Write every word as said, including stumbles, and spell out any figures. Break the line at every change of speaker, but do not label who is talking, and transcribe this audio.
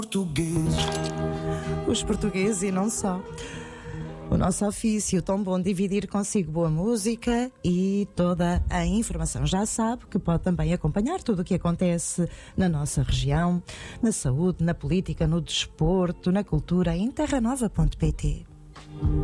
Português.
Os portugueses e não só. O nosso ofício, tão bom dividir consigo boa música e toda a informação. Já sabe que pode também acompanhar tudo o que acontece na nossa região, na saúde, na política, no desporto, na cultura, em terra nova ponto pt.